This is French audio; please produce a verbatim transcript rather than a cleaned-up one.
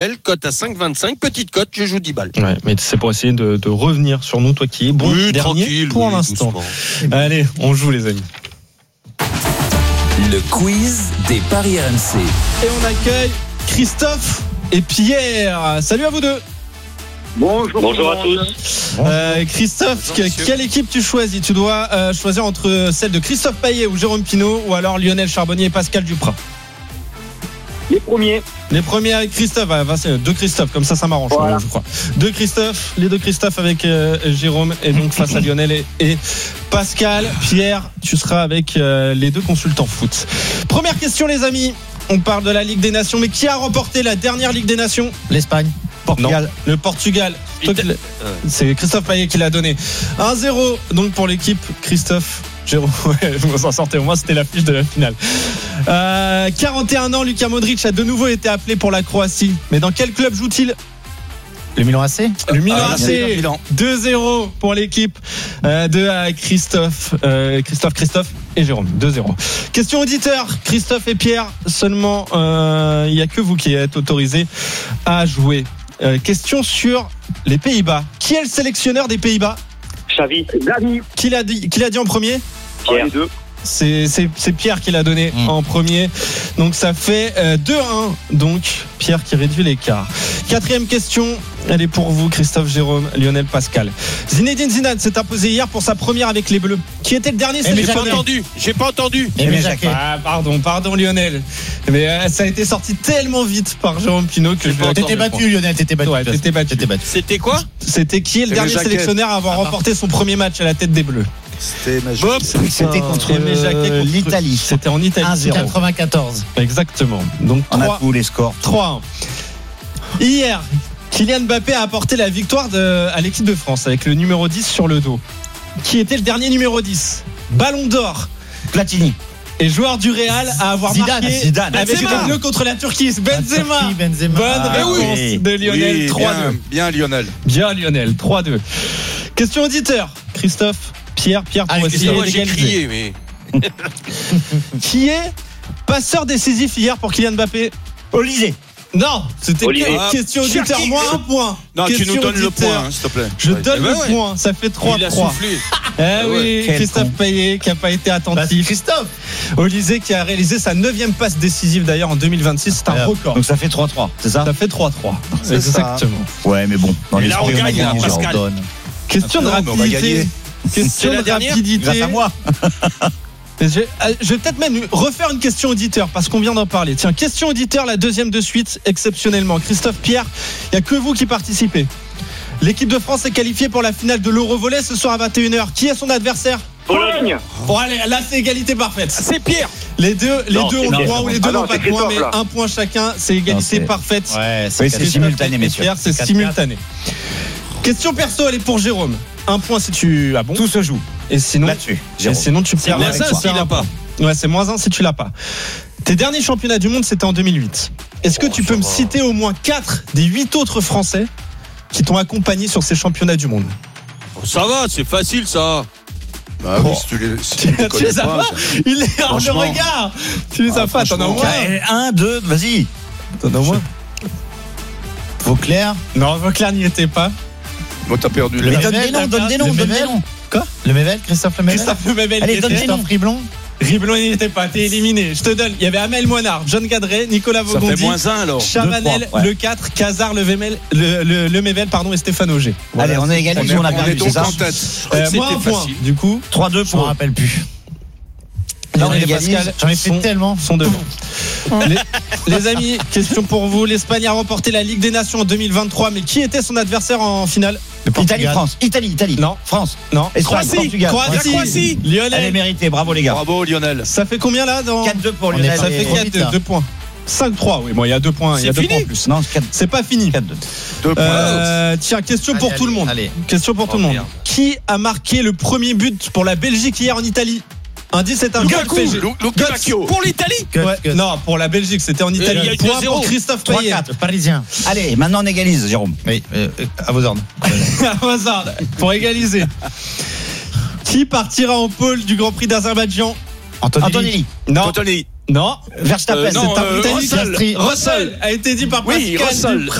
Lionel, cote à cinq virgule vingt-cinq, petite cote, je joue dix balles. Ouais, mais c'est pour essayer de, de revenir sur nous, toi qui es bon oui, dernier pour oui, l'instant. doucement. Allez, on joue les amis. Le quiz des paris R M C. Et on accueille Christophe et Pierre. Salut à vous deux. Bonjour, Bonjour à tous. Euh, Christophe, Bonjour, que, quelle équipe tu choisis? Tu dois euh, choisir entre celle de Christophe Payet ou Jérôme Pinault, ou alors Lionel Charbonnier et Pascal Duprat. Les premiers. Les premiers avec Christophe, ah, bah, c'est deux Christophe, comme ça ça m'arrange, voilà. je crois. Deux Christophe, les deux Christophe avec euh, Jérôme, et donc face à Lionel et, et Pascal. Pierre, tu seras avec euh, les deux consultants foot. Première question les amis, on parle de la Ligue des Nations, mais qui a remporté la dernière Ligue des Nations? L'Espagne. Portugal. Non, le Portugal. Toi, Ita- c'est Christophe Payet qui l'a donné. un zéro donc pour l'équipe Christophe. Jérôme, ouais, vous en sortez au moins, c'était l'affiche de la finale. Euh, quarante et un ans, Luka Modric a de nouveau été appelé pour la Croatie. Mais dans quel club joue-t-il? Le Milan A C. Le Milan Ah, A C. Milan. deux zéro pour l'équipe euh, de euh, Christophe, euh, Christophe, Christophe et Jérôme. deux zéro. Question auditeur, Christophe et Pierre. Seulement, il euh, n'y a que vous qui êtes autorisés à jouer. Euh, question sur les Pays-Bas. Qui est le sélectionneur des Pays-Bas? Xavi. Xavi. Qui l'a dit, qui l'a dit en premier? Pierre. Les deux. C'est, c'est, c'est Pierre qui l'a donné mmh. en premier. Donc ça fait euh, deux un. Donc Pierre qui réduit l'écart. Quatrième question, elle est pour vous, Christophe, Jérôme, Lionel, Pascal. Zinedine Zidane s'est imposé hier pour sa première avec les Bleus. Qui était le dernier J'ai pas sélectionneur? entendu, j'ai pas entendu. Aimé Jacquet. Ah, pardon, pardon Lionel. Mais euh, ça a été sorti tellement vite par Jérôme Pinault que je l'ai T'étais battu, Lionel, t'étais battu. Ouais, t'étais battu. T'étais battu. C'était quoi? C'était qui est le Aimé dernier Jacquet. sélectionneur à avoir remporté son premier match à la tête des Bleus? C'était magique. Bob. C'était contre Aimé Jacquet contre- l'Italie. C'était en Italie. un zéro. quatre-vingt-quatorze. Exactement. Donc On a trois tous les scores. trois un. Hier, Kylian Mbappé a apporté la victoire de, à l'équipe de France avec le numéro dix sur le dos. Qui était le dernier numéro dix? Ballon d'or Platini. et joueur du Real à avoir Zidane. marqué Zidane. avec Benzema. le bleu contre la Turquie. Benzema. Turquie, Benzema. Bonne Ah, réponse oui. de Lionel. Oui, trois bien, deux. bien Lionel. Bien Lionel. trois deux. Question auditeur. Christophe, Pierre, Pierre pour Allez, essayer Moi j'ai d'égaliser. crié, mais. Qui est passeur décisif hier pour Kylian Mbappé? Olysée. Non, c'était Olivier. que- question auditeur. Cherki. Moi un point. Non, tu Question nous donnes le auditeur. point, hein, s'il te plaît. Je Ouais. donne Eh ben le ouais. point, ça fait trois Il a trois. soufflé. Eh ouais. oui, Quel Christophe con. Payet qui n'a pas été Bah, attentif. Christophe. Olysée qui a réalisé sa neuvième passe décisive d'ailleurs en deux mille vingt-six, c'est un Alors, record. Donc ça fait trois trois, c'est ça? Ça fait trois trois. C'est Exactement. Ouais, mais bon, dans Et les là, on esprits, gagne, gagné, là, je leur Pascal. donne. Question de Ah, mais on va rapidité. gagner. Question C'est la de dernière rapidité. Grâce à moi. Je, euh, je vais peut-être même refaire une question auditeur parce qu'on vient d'en parler. Tiens, question auditeur, la deuxième de suite, exceptionnellement. Christophe, Pierre, il n'y a que vous qui participez. L'équipe de France est qualifiée pour la finale de l'Eurovolley ce soir à vingt et une heures. Qui est son adversaire? Pologne. Bon allez, là c'est égalité parfaite. C'est Pierre. Les deux, les Non, deux c'est ont Pierre. point ou les deux Ah non, n'ont pas de c'est point, mais Christophe, là. un point chacun, c'est égalité Non, c'est- parfaite. Ouais, C'est c'est simultané, messieurs. Pierre, c'est quatre quatre. simultané. Question perso, elle est pour Jérôme. Un point si tu as bon. Tout se joue Et sinon, là-dessus. et Jérôme. sinon tu C'est perds moins avec ça toi. s'il n'a pas. Ouais, c'est moins un si tu l'as pas. Tes derniers championnats du monde, c'était en deux mille huit. Est-ce que Oh, tu ça peux me va. citer au moins quatre des huit autres Français qui t'ont accompagné sur ces championnats du monde? Ça va, c'est facile ça. Bah oui, si tu les, si tu les Tu connais les as pas. pas? Il est hors de Franchement. regard. Tu les as Ah, pas, t'en as au franchement. moins. Un, deux, vas-y. T'en as au moins. Vauclair. Non, Vauclair n'y était pas. Bon, t'as perdu. Mais là. donne des noms, donne des noms, Le donne des Mével. noms. Quoi? Le Mével, Christophe Le Mével. Christophe Lemebel. Allez, qui donne était. des noms. Riblon. Riblon n'y était pas, t'es éliminé. Je te donne. Il y avait Amel Moinard, John Gadret, Nicolas Ça fait Vaugondi, moins un alors. Chavanel, Deux, trois, ouais. Le quatre, Cazard, Le Vemel, le, le, le Mével, pardon, et Stéphane Auger. Allez, on est On égalisé, est, on a on est perdu, c'est donc ça? en tête. Euh, C'était moi un point, facile. du coup. trois deux pour. Je me rappelle plus. Lionel on et égalise. Pascal J'en ai fait sont- tellement. sont devant. les, les amis, question pour vous. L'Espagne a remporté la Ligue des Nations en deux mille vingt-trois, mais qui était son adversaire en finale? Italie, France. Italie, Italie. Non. France. Non. Espagne, Croatie. Portugal. Croatie. Croatie. Elle est Lionel. méritée, bravo les gars. Bravo Lionel. Ça fait combien là dans... quatre deux pour On est- Lionel. Ça et- fait quatre deux, deux points. cinq trois, oui, bon, il y a deux points. Il y a C'est deux points en fini. plus. Non, quatre C'est pas fini. deux. Deux points. Euh, tiens, question pour Allez, tout le allez, monde. allez. Question pour tout Oh, le monde. merde. Qui a marqué le premier but pour la Belgique hier en Italie? Indice, c'est un Lukaku. P S G. Lu- Lukaku. Pour l'Italie. Que- Ouais, que- Non, pour la Belgique, c'était en il y Italie. a eu Point deux zéro. pour Christophe trois Payet. quatre, Parisien. Allez, maintenant on égalise, Jérôme. Oui, euh, euh, à vos ordres. À hasard, pour égaliser. Qui partira en pôle du Grand Prix d'Azerbaïdjan? Antonelli. Non, Anthony. non. Verstappen. Euh, non, c'est un euh, Britannique. Russell. Piastri. Russell a été dit par Oui, Pascal Russell. Duprat.